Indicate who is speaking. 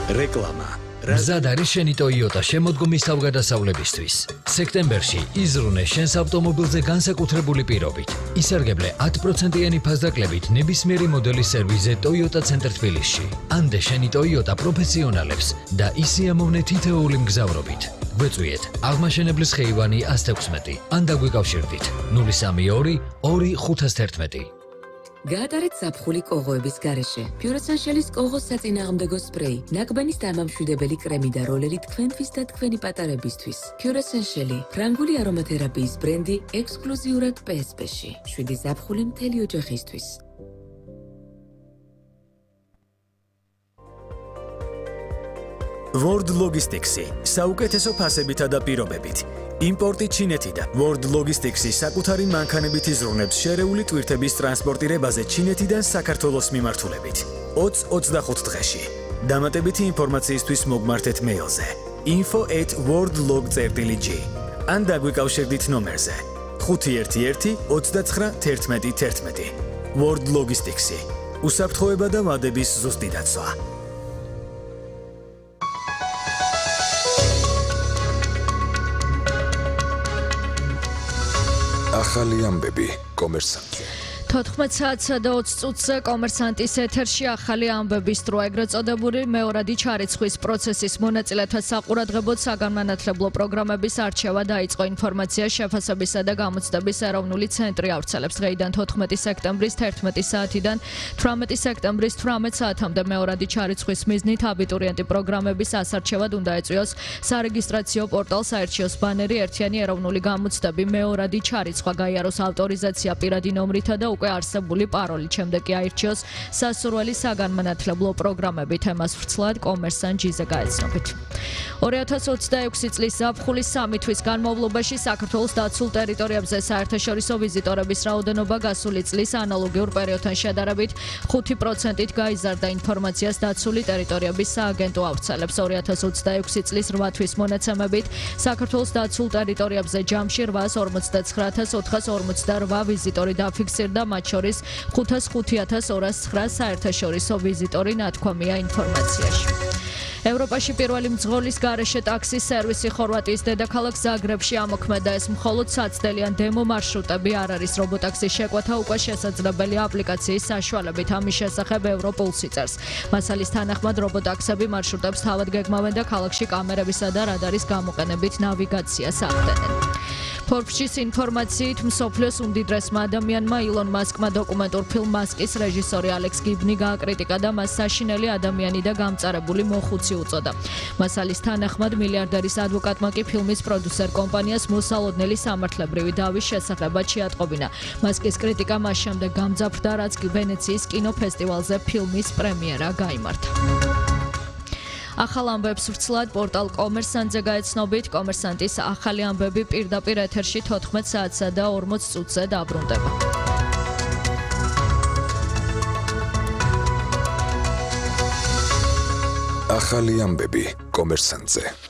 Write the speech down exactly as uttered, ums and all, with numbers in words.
Speaker 1: რეკლამა.
Speaker 2: მზად არის შენი Toyota შემოდგომის თავგადასავლებისთვის. სექტემბერში იზრუნე შენს ავტომობილზე განსაკუთრებული პირობით. ისარგებლე ათი პროცენტიანი ფასდაკლებით ნებისმიერი მოდელის სერვიზზე Toyota ცენტრ თბილისში. ამდე შენი Toyota პროფესიონალებს და ისი ამოვნე თითოეული მგზავრობით. გვეწვიეთ აღმაშენებლის ხეივანი ათას ექვსმეტი ან დაგვიკავშირდით ნული სამი ორი ორი ხუთას თერთმეტი.
Speaker 3: გაატარეთ ზაფხული კოღოების გარეშე. Pure-Essential-ის კოღოს საწინააღმდეგო სპრეი, ნაკბანის დამამშვიდებელი კრემი და როლერი თქვენთვის და თქვენი პატარებისთვის. Pure-Essential, ფრანგული არომათერაპიის ბრენდი ექსკლუზიურად პე ეს პე-ში. შვიდი ზაფხული მთელი ოჯახისთვის.
Speaker 1: World Logistics-ი საუკეთესო ფასებითა და პირობებით. იმპორტი ჩინეთიდან. World Logistics-ი საკუთარი მანქანებით იზრუნებს შერეული ტვირთების ტრანსპორტირებაზე ჩინეთიდან საქართველოს მიმართულებით. ოცი ოცდახუთ დღეში. დამატებითი ინფორმაციისთვის მოგმართეთ მეილზე info at worldlog dot g ან დაგვიკავშირდით ნომერზე ხუთი ერთი ერთი ოცდაცხრა თერთმეტი თერთმეტი. World Logistics-ი უსაფრთხოება და ვადების ზუსტი დაცვა.
Speaker 4: ახალი ამბები კომერსანტზე.
Speaker 5: თოთხმეტ საათსა და ოცი წუთზე კომერსანტის ეთერში ახალი ამბების დრო ეგრეთ წოდებული მეორადი ჩარიცხვის პროცესის მონაწილეთა საყურადღებოდ საგანმანათლებლო პროგრამების არჩევა დაიწყო. ინფორმაცია შეფასებისა და გამოცდების ეროვნული ცენტრი ავრცელებს. დღეიდან თოთხმეტი სექტემბრის თერთმეტი საათიდან თვრამეტი სექტემბრის თვრამეტ საათამდე მეორადი ჩარიცხვის მიზნით აბიტურიენტი პროგრამების ასარჩევად უნდა ეწვიოს სარეგისტრაციო პორტალს აირჩიოს ბანერი ერთიანი ეროვნული გამოცდები მეორადი ჩარიცხვა გაიაროს ავტორიზაცია პირადი ნომრითა და უკვე არსებული პაროლით. შემდეგ კი აირჩიოს სასურველი საგანმანათლებლო პროგრამები. თემას ვრცლად კომერსანტ ჯიზე გაეცნობით. ორი ათას ოცდაექვსი წლის ზაფხულის სამი თვის განმავლობაში საქართველოს დაცულ ტერიტორიებზე საერთაშორისო ვიზიტორების რაოდენობა გასული წლის ანალოგიურ პერიოდთან შედარებით ხუთი პროცენტით გაიზარდა. ინფორმაციას დაცული ტერიტორიების სააგენტო ავრცელებს. ორი ათას ოცდაექვსი წლის რვა თვის მონაცემებით საქართველოს დაცულ ტერიტორიებზე ჯამში რვაას ორმოცდაცხრა ათას ოთხას ორმოცდარვა ვიზიტორი დაფიქსირდა. მათ შორის ხუთას ხუთი ათას ორას ცხრა საერთაშორისო ვიზიტორი ნათქვამია ინფორმაციაში. ევროპაში პირველი მძღოლის გარეშე ტაქსის სერვისი ხორვატიის დედაქალაქ ზაგრებში ამოქმედა. ეს მხოლოდ საცდელიან დემო მარშრუტები არ არის. რობოტაქსის შეკვეთა უკვე შესაძლებელია აპლიკაციის საშუალებით. ამის შესახებ ევროპულსი წერს. მასალის თანახმად რობოტაქსები მარშრუტებს თავად გეგმავენ და ქალაქში კამერებისა და რადარის გამოყენებით ნავიგაციას ახდენენ. Forbes-ის ინფორმაციით მსოფლიოს უმდიდრესმა ადამიანმა ილონ მასკმა დოკუმენტურ ფილმ მასკის რეჟისორი ალექს გიბნი გააკრიტიკა და მას საშინელი ადამიანი და გამწარებული მოხუცი უწოდა. მასალის თანახმად მილიარდერის ადვოკატმა კი ფილმის პროდიუსერ კომპანიას მოსალოდნელი სამართლებრივი დავის შესახებად შეატყობინა. მასკის კრიტიკა მას შემდეგ გამძაფრდა, რაც ვენეციის კინოფესტივალზე ფილმის პრემიერა გაიმართა. ახალ ამბებს ვრცლად პორტალ კომერსანტზე გაეცნობით. კომერსანტის ახალი ამბები პირდაპირ ეთერში თოთხმეტ საათსა და ორმოც წუთზე დაბრუნდება.
Speaker 4: ახალი ამბები კომერსანტზე.